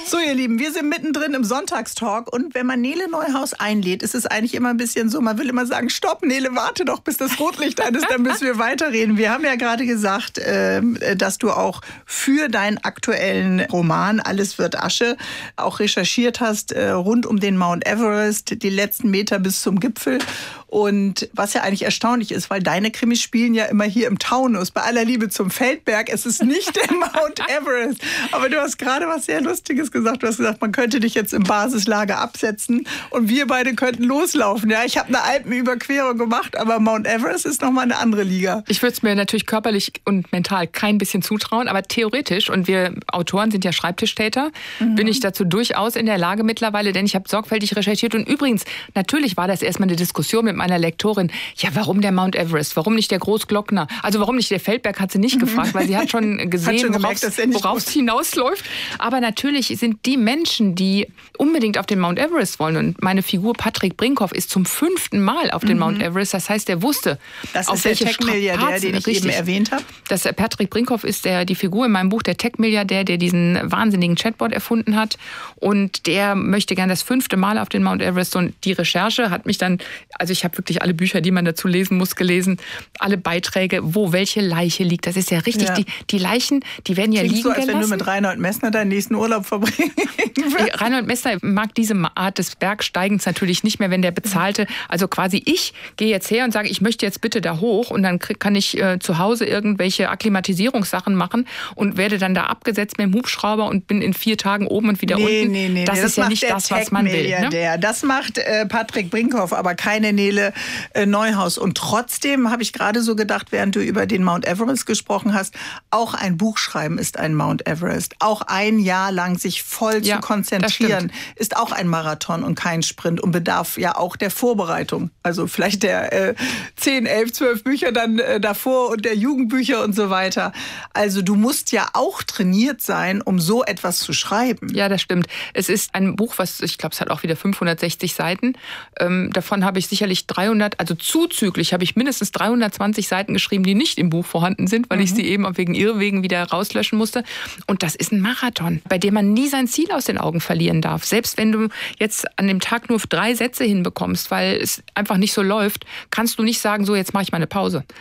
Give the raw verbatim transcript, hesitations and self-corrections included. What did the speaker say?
So, ihr Lieben, wir sind mittendrin im Sonntagstalk und wenn man Nele Neuhaus einlädt, ist es eigentlich immer ein bisschen so, man will immer sagen, stopp, Nele, warte doch, bis das Rotlicht an ist, dann müssen wir weiterreden. Wir haben ja gerade gesagt, äh, dass du auch für deinen aktuellen Roman Alles wird Asche auch recherchiert hast, äh, rund um den Mount Everest, die letzten Meter bis zum Gipfel. Und was ja eigentlich erstaunlich ist, weil deine Krimis spielen ja immer hier im Taunus, bei aller Liebe zum Feldberg. Es ist nicht der Mount Everest. Aber du hast gerade was sehr Lustiges gesagt. Du hast gesagt, man könnte dich jetzt im Basislager absetzen und wir beide könnten loslaufen. Ja, ich habe eine Alpenüberquerung gemacht, aber Mount Everest ist nochmal eine andere Liga. Ich würde es mir natürlich körperlich und mental kein bisschen zutrauen, aber theoretisch, und wir Autoren sind ja Schreibtischtäter, mhm. bin ich dazu durchaus in der Lage mittlerweile, denn ich habe sorgfältig recherchiert. Und übrigens, natürlich war das erstmal eine Diskussion mit meiner Lektorin, ja, warum der Mount Everest, warum nicht der Großglockner? Also warum nicht der Feldberg, hat sie nicht mhm. gefragt, weil sie hat schon gesehen, worauf es hinausläuft. Aber natürlich sind die Menschen, die unbedingt auf den Mount Everest wollen, und meine Figur Patrick Brinkhoff ist zum fünften Mal auf den mhm. Mount Everest, das heißt, er wusste, das auf ist welche der Tech-Milliardär, den ich richtig, eben erwähnt habe. Das Patrick Brinkhoff ist der, die Figur in meinem Buch, der Tech-Milliardär, der diesen wahnsinnigen Chatbot erfunden hat, und der möchte gern das fünfte Mal auf den Mount Everest, und die Recherche hat mich dann, also ich habe wirklich alle Bücher, die man dazu lesen muss, gelesen, alle Beiträge, wo welche Leiche liegt. Das ist ja richtig, ja. Die, die Leichen, die werden ja Klingt liegen so, als gelassen. wenn du mit Reinhold Messner deinen nächsten Urlaub verbringen würdest. Reinhold Messner mag diese Art des Bergsteigens natürlich nicht mehr, wenn der bezahlte, also quasi ich gehe jetzt her und sage, ich möchte jetzt bitte da hoch, und dann kann ich äh, zu Hause irgendwelche Akklimatisierungssachen machen und werde dann da abgesetzt mit dem Hubschrauber und bin in vier Tagen oben und wieder nee, unten. Nee, nee, das nee, ist das ja nicht das, was man will. Ne? Das macht äh, Patrick Brinkhoff, aber keine Nele äh, Neuhaus. Und trotzdem habe ich gerade so gedacht, während du über den Mount Everest gesprochen hast, auch ein Buch schreiben ist ein Mount Everest. Auch ein Jahr lang sich voll ja, zu konzentrieren ist auch ein Marathon und kein Sprint und bedarf ja auch der Vorbereitung. Also vielleicht der äh, zehn, elf, zwölf Bücher dann äh, davor und der Jugendbücher und so weiter. Also du musst ja auch trainiert sein, um so etwas zu schreiben. Ja, das stimmt. Es ist ein Buch, was, ich glaube, es hat auch wieder fünfhundertsechzig Seiten. Ähm, davon habe ich sicherlich dreihundert, also zuzüglich habe ich mindestens dreihundertzwanzig Seiten geschrieben, die nicht im Buch vorhanden sind, weil mhm. ich sie eben wegen Irrwegen wieder rauslöschen musste. Und das ist ein Marathon, bei dem man nie sein Ziel aus den Augen verlieren darf. Selbst wenn du jetzt an dem Tag nur drei Sätze hinbekommst, weil es einfach nicht so läuft, kannst du nicht sagen, so, jetzt mache ich mal eine Pause.